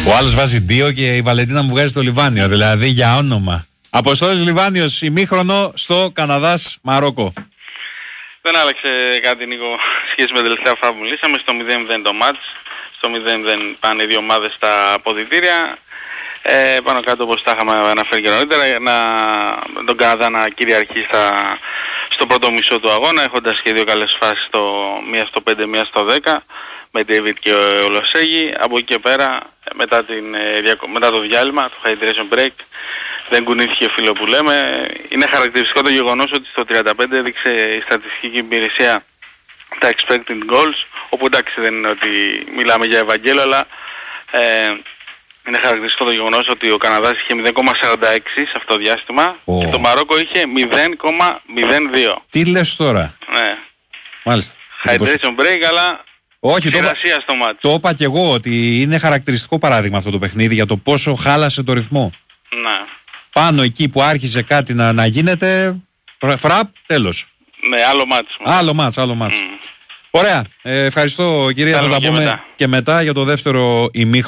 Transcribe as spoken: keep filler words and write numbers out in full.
Ο άλλος βάζει δύο και η Βαλεντίνα μου βγάζει το Λιβάνιο. Δηλαδή για όνομα. Αποστόλης Λιβάνιος, ημίχρονο στο Καναδάς Μαρόκο. Δεν άλλαξε κάτι, Νίκο, σχέση με την τελευταία φορά που μιλήσαμε. Στο μηδέν μηδέν το μάτς. Στο μηδέν μηδέν πάνε οι δύο ομάδες στα αποδυτήρια. Ε, πάνω κάτω όπως τα είχαμε αναφέρει και νωρίτερα, να, τον Καναδά να κυριαρχεί στα, στο πρώτο μισό του αγώνα, έχοντας και δύο καλές φάσεις, το, μία στο πέντε, μία στο δέκα, με David και ο Λοσέγη. Από εκεί και πέρα, μετά, την, μετά το διάλειμμα, το hydration break, δεν κουνήθηκε, φίλο που λέμε. Είναι χαρακτηριστικό το γεγονός ότι στο τριάντα πέντε έδειξε η στατιστική υπηρεσία τα expected goals, όπου εντάξει δεν είναι ότι μιλάμε για Ευαγγέλιο, αλλά ε, είναι χαρακτηριστικό το γεγονός ότι ο Καναδάς είχε μηδέν κόμμα σαράντα έξι σε αυτό το διάστημα oh. και το Μαρόκο είχε μηδέν κόμμα μηδέν δύο. Τι λες τώρα? Ναι. Μάλιστα. Hydration break, αλλά όχι, το, στο μάτι. Το είπα και εγώ ότι είναι χαρακτηριστικό παράδειγμα αυτό το παιχνίδι για το πόσο χάλασε το ρυθμό. Ναι. Πάνω εκεί που άρχισε κάτι να, να γίνεται, φραπ, τέλος. Ναι, άλλο μάτς. Άλλο μάτς, άλλο μάτς. Mm. Ωραία. Ε, ευχαριστώ κυρία, θα τα πούμε μετά. Και μετά για το δεύτερο ημίχρονο.